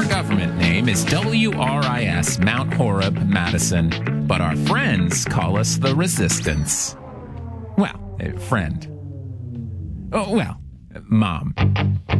Our government name is WRIS, Mount Horeb, Madison, but our friends call us the Resistance. Well, friend. Oh, well, Mom.